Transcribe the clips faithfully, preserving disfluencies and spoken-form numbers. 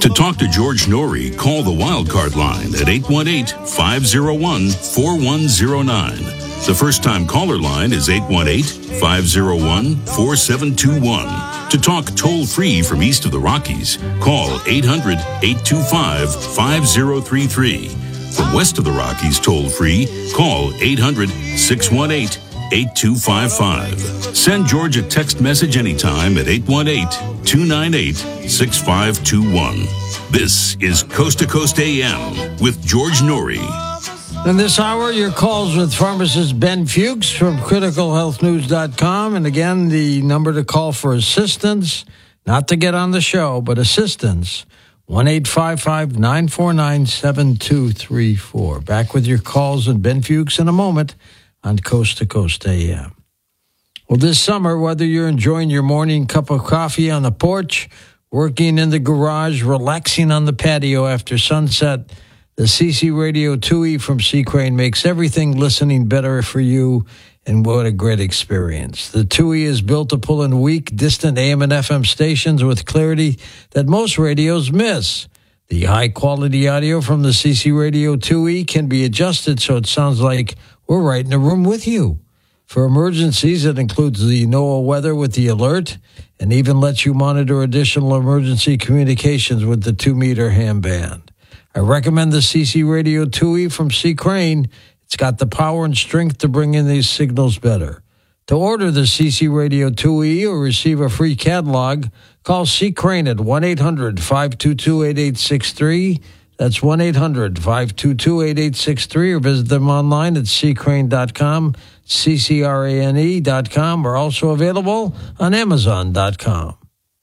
To talk to George Norrie, call the Wildcard line at eight one eight, five oh one, four one oh nine. The first-time caller line is eight one eight, five oh one, four seven two one. To talk toll-free from east of the Rockies, call eight hundred, eight two five, five oh three three. From west of the Rockies toll-free, call eight hundred, six one eight, eight two five five. Send George a text message anytime at eight one eight, two nine eight, six five two one. This is Coast to Coast A M with George Norrie. In this hour, your calls with pharmacist Ben Fuchs from critical health news dot com. And again, the number to call for assistance, not to get on the show, but assistance, one eight five five, nine four nine, seven two three four. Back with your calls and Ben Fuchs in a moment on Coast to Coast A M. Well, this summer, whether you're enjoying your morning cup of coffee on the porch, working in the garage, relaxing on the patio after sunset, the C C Radio two E from C. Crane makes everything listening better for you, and what a great experience. The two E is built to pull in weak, distant A M and F M stations with clarity that most radios miss. The high-quality audio from the C C Radio two E can be adjusted so it sounds like we're right in the room with you. For emergencies, it includes the NOAA weather with the alert and even lets you monitor additional emergency communications with the two-meter ham band. I recommend the C C Radio two E from C. Crane. It's got the power and strength to bring in these signals better. To order the C C Radio two E or receive a free catalog, call C. Crane at one eight hundred, five two two, eight eight six three. That's one eight hundred, five two two, eight eight six three, or visit them online at c crane dot com, C C R A N E dot com. We're also available on amazon dot com.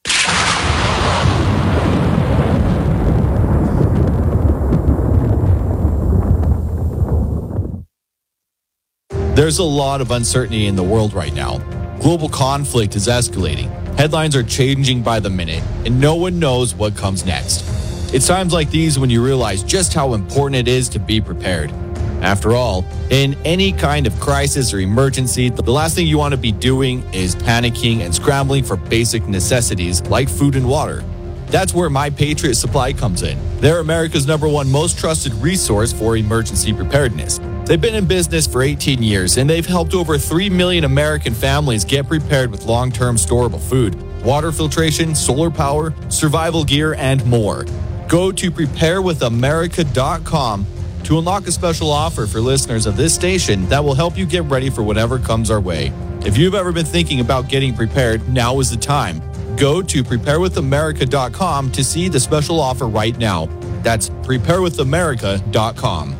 There's a lot of uncertainty in the world right now. Global conflict is escalating. Headlines are changing by the minute, and no one knows what comes next. It's times like these when you realize just how important it is to be prepared. After all, in any kind of crisis or emergency, the last thing you want to be doing is panicking and scrambling for basic necessities like food and water. That's where My Patriot Supply comes in. They're America's number one most trusted resource for emergency preparedness. They've been in business for eighteen years, and they've helped over three million American families get prepared with long-term storable food, water filtration, solar power, survival gear, and more. Go to prepare with america dot com to unlock a special offer for listeners of this station that will help you get ready for whatever comes our way. If you've ever been thinking about getting prepared, now is the time. Go to prepare with america dot com to see the special offer right now. That's prepare with america dot com.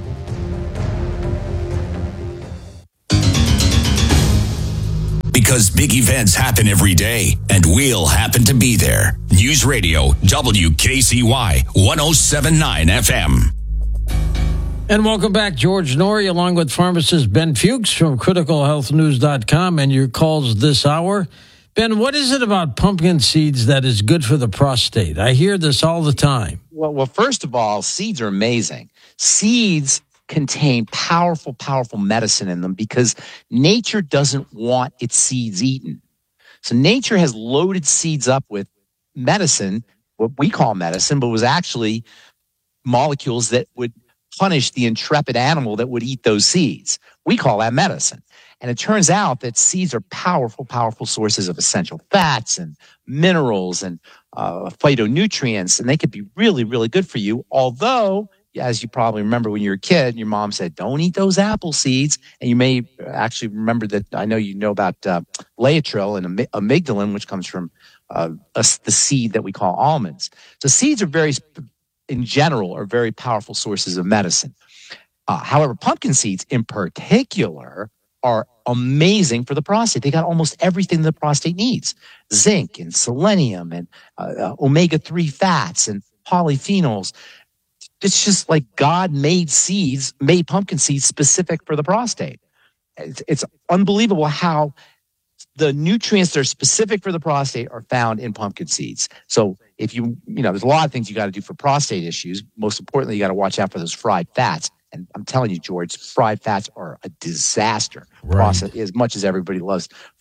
Because big events happen every day, and we'll happen to be there. News Radio, W K C Y, one oh seven point nine F M. And welcome back, George Norrie, along with pharmacist Ben Fuchs from critical health news dot com, and your calls this hour. Ben, what is it about pumpkin seeds that is good for the prostate? I hear this all the time. Well, well, first of all, seeds are amazing. Seeds contain powerful, powerful medicine in them because nature doesn't want its seeds eaten. So nature has loaded seeds up with medicine, what we call medicine, but was actually molecules that would punish the intrepid animal that would eat those seeds. We call that medicine. And it turns out that seeds are powerful, powerful sources of essential fats and minerals and uh, phytonutrients, and they could be really, really good for you. Although, as you probably remember when you were a kid, your mom said, don't eat those apple seeds. And you may actually remember that, I know you know about uh, Laetrile and am- amygdalin, which comes from uh, a, the seed that we call almonds. So seeds are very, in general, are very powerful sources of medicine. Uh, however, pumpkin seeds in particular are amazing for the prostate. They got almost everything the prostate needs. Zinc and selenium and uh, uh, omega three fats and polyphenols. It's just like God made seeds, made pumpkin seeds specific for the prostate. It's, it's unbelievable how the nutrients that are specific for the prostate are found in pumpkin seeds. So if you, you know, there's a lot of things you got to do for prostate issues. Most importantly, you got to watch out for those fried fats. And I'm telling you, George, fried fats are a disaster. Right. Process, as much as everybody loves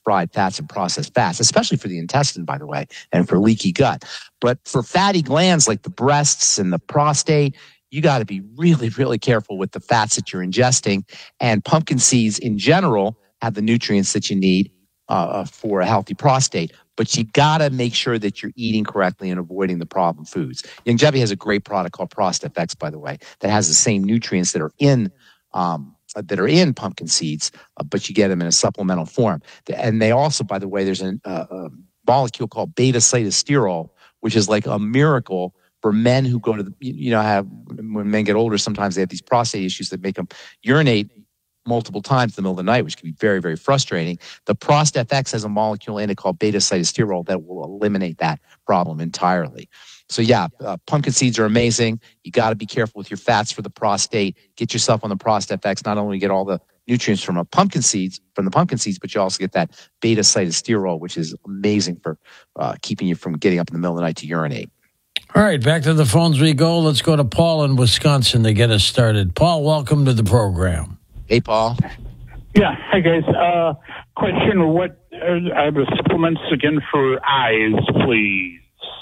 fried fats and processed fats, especially for the intestine, by the way, and for leaky gut. But for fatty glands like the breasts and the prostate, you got to be really, really careful with the fats that you're ingesting. And pumpkin seeds in general have the nutrients that you need uh, for a healthy prostate. But you got to make sure that you're eating correctly and avoiding the problem foods. Youngevity has a great product called ProstFX, by the way, that has the same nutrients that are in um, that are in pumpkin seeds, uh, but you get them in a supplemental form. And they also, by the way, there's an, uh, a molecule called beta-cytosterol, which is like a miracle for men who go to the, you know, have, when men get older, sometimes they have these prostate issues that make them urinate multiple times in the middle of the night, which can be very, very frustrating. The ProstFX has a molecule in it called beta-cytosterol that will eliminate that problem entirely. So yeah, uh, pumpkin seeds are amazing. You got to be careful with your fats for the prostate. Get yourself on the ProstFX. Not only get all the nutrients from a pumpkin seeds, from the pumpkin seeds, but you also get that beta-cytosterol, which is amazing for uh, keeping you from getting up in the middle of the night to urinate. All right, back to the phones we go. Let's go to Paul in Wisconsin to get us started. Paul, welcome to the program. Hey, Paul. Yeah, hi guys. Uh, question: What uh, I have a supplements again for eyes, please?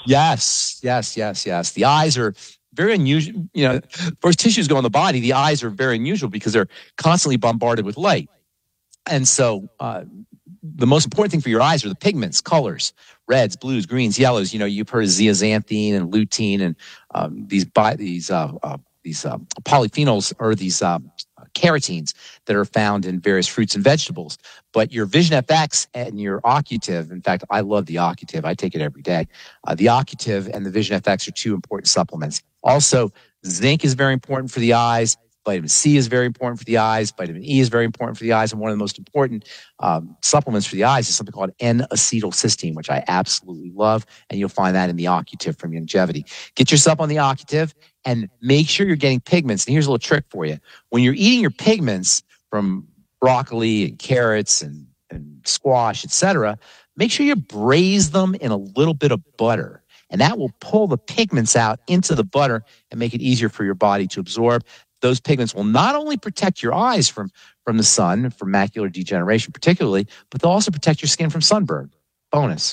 Yes, yes, yes, yes. The eyes are very unusual. You know, first tissues go in the body. The eyes are very unusual because they're constantly bombarded with light, and so uh, the most important thing for your eyes are the pigments, colors, reds, blues, greens, yellows. You know, you've heard of zeaxanthin and lutein and um, these bi- these uh, uh, these uh, polyphenols or these. Uh, carotenes that are found in various fruits and vegetables. But your Vision F X and your Occutive, in fact, I love the Occutive. I take it every day. Uh, the Occutive and the Vision F X are two important supplements. Also, zinc is very important for the eyes. Vitamin C is very important for the eyes. Vitamin E is very important for the eyes. And one of the most important um, supplements for the eyes is something called N-acetylcysteine, which I absolutely love. And you'll find that in the Occutive from Youngevity. Get yourself on the Occutive and make sure you're getting pigments. And here's a little trick for you. When you're eating your pigments from broccoli and carrots and, and squash, et cetera, make sure you braise them in a little bit of butter. And that will pull the pigments out into the butter and make it easier for your body to absorb. Those pigments will not only protect your eyes from, from the sun, from macular degeneration particularly, but they'll also protect your skin from sunburn. Bonus.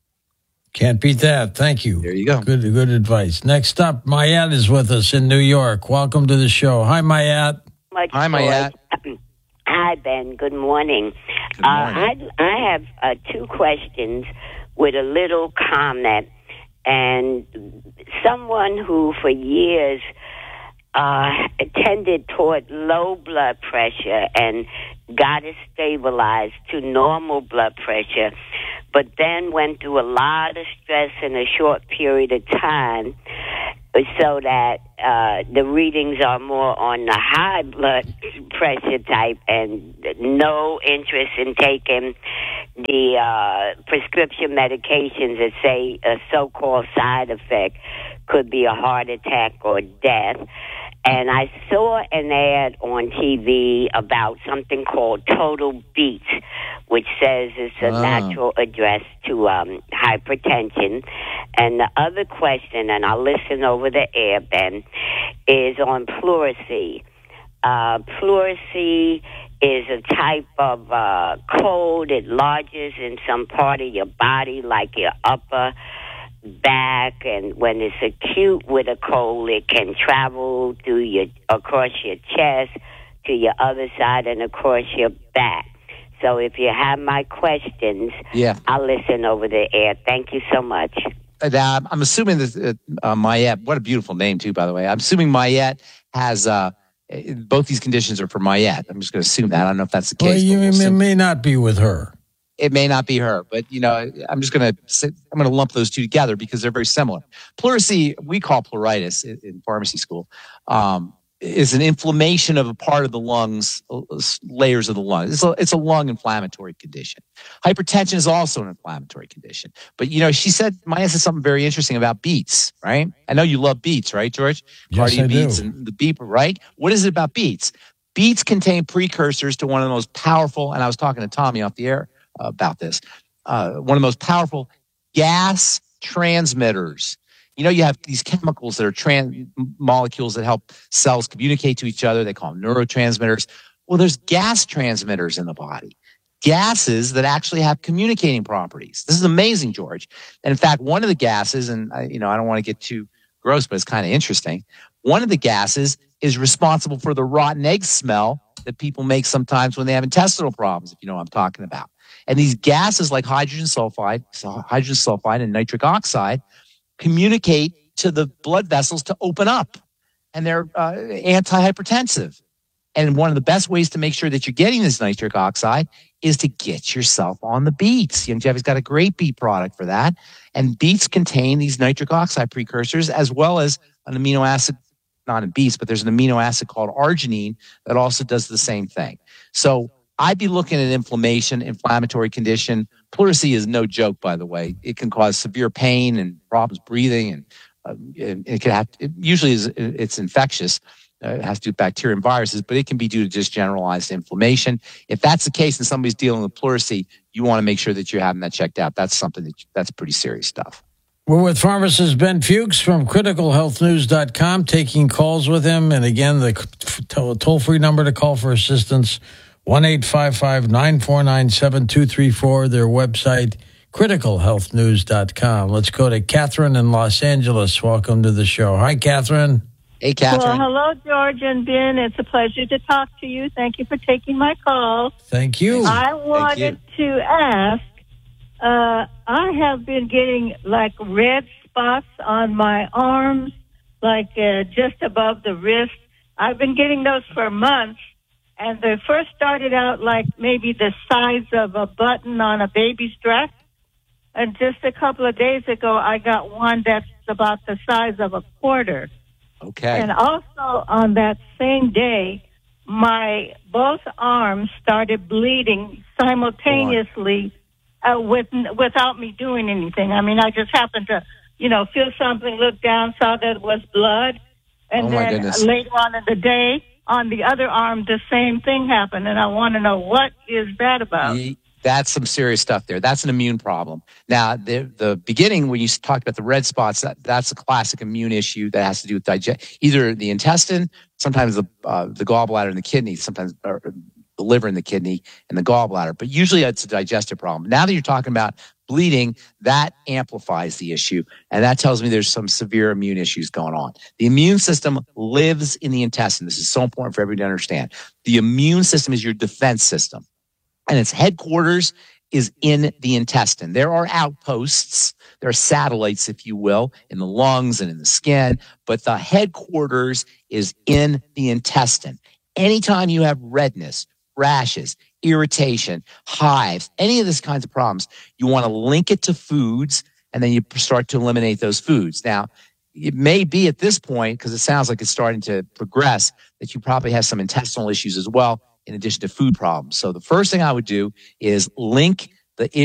Can't beat that. Thank you. There you go. Good good advice. Next up, Mayat is with us in New York. Welcome to the show. Hi, Mayat. Much Hi, Mayat. Hi, Ben. Good morning. Good morning. Uh, I, I have uh, two questions with a little comment. And someone who for years uh, tended toward low blood pressure and got it stabilized to normal blood pressure, but then went through a lot of stress in a short period of time, so that uh, the readings are more on the high blood pressure type and no interest in taking the uh, prescription medications that say a so-called side effect could be a heart attack or death. And I saw an ad on T V about something called Total Beets, which says it's a Wow. natural address to um, hypertension. And the other question, and I'll listen over the air, Ben, is on pleurisy. Uh, pleurisy is a type of uh, cold. It lodges in some part of your body, like your upper back, and when it's acute with a cold, it can travel through your across your chest to your other side and across your back. So if you have my questions, Yeah. I'll listen over the air. Thank you so much. And, uh, I'm assuming that uh, uh, Mayette, what a beautiful name too, by the way. I'm assuming Mayette has uh, both these conditions are for Mayette. I'm just going to assume that. I don't know if that's the case. Well, you but we'll may, see. may not be with her. It may not be her, but you know, I'm just going to I'm going to lump those two together because they're very similar. Pleurisy, we call pleuritis in, in pharmacy school, um, is an inflammation of a part of the lungs, layers of the lung. It's a, it's a lung inflammatory condition. Hypertension is also an inflammatory condition. But you know, she said, Maya said something very interesting about beets, right? I know you love beets, right, George? Yes, Cardi I beets do. and the beet, right? What is it about beets? Beets contain precursors to one of the most powerful, and I was talking to Tommy off the air about this, uh, one of the most powerful gas transmitters. You know, you have these chemicals that are trans molecules that help cells communicate to each other. They call them neurotransmitters. Well, there's gas transmitters in the body. gases that actually have communicating properties. This is amazing, George. And in fact, one of the gases, and I, you know, I don't want to get too gross, but it's kind of interesting. One of the gases is responsible for the rotten egg smell that people make sometimes when they have intestinal problems, if you know what I'm talking about. And these gases like hydrogen sulfide, so hydrogen sulfide and nitric oxide communicate to the blood vessels to open up, and they're uh, antihypertensive. And one of the best ways to make sure that you're getting this nitric oxide is to get yourself on the beets. Young Jeffy's got a great beet product for that. And beets contain these nitric oxide precursors as well as an amino acid, not in beets, but there's an amino acid called arginine that also does the same thing. So I'd be looking at inflammation, inflammatory condition. Pleurisy is no joke, by the way. It can cause severe pain and problems breathing, and uh, it, it can have. It usually is it's infectious. Uh, it has to do with bacteria and viruses, but it can be due to just generalized inflammation. If that's the case and somebody's dealing with pleurisy, you want to make sure that you're having that checked out. That's something that you, that's pretty serious stuff. We're with pharmacist Ben Fuchs from critical health news dot com, taking calls with him. And again, the toll-free number to call for assistance, one eight five five, nine four nine, seven two three four. Their website, critical health news dot com. Let's go to Catherine in Los Angeles. Welcome to the show. Hi, Catherine. Hey, Catherine. Well, hello, George and Ben. It's a pleasure to talk to you. Thank you for taking my call. Thank you. I wanted to ask, uh, I have been getting like red spots on my arms, like uh, just above the wrist. I've been getting those for months, and they first started out like maybe the size of a button on a baby's dress. And just a couple of days ago, I got one that's about the size of a quarter. Okay. And also on that same day, my both arms started bleeding simultaneously uh, with without me doing anything. I mean, I just happened to, you know, feel something, look down, saw that it was blood, and Oh, my then goodness. later on in the day, on the other arm, the same thing happened, and I want to know what is that about? Ye- That's some serious stuff there. That's an immune problem. Now, the the beginning, when you talked about the red spots, that, that's a classic immune issue that has to do with digest, either the intestine, sometimes the uh, the gallbladder and the kidney, sometimes or the liver and the kidney and the gallbladder. But usually it's a digestive problem. Now that you're talking about bleeding, that amplifies the issue. And that tells me there's some severe immune issues going on. The immune system lives in the intestine. This is so important for everybody to understand. The immune system is your defense system, and its headquarters is in the intestine. There are outposts, there are satellites, if you will, in the lungs and in the skin, but the headquarters is in the intestine. Anytime you have redness, rashes, irritation, hives, any of these kinds of problems, you want to link it to foods, and then you start to eliminate those foods. Now, it may be at this point, because it sounds like it's starting to progress, that you probably have some intestinal issues as well, in addition to food problems. So the first thing I would do is link the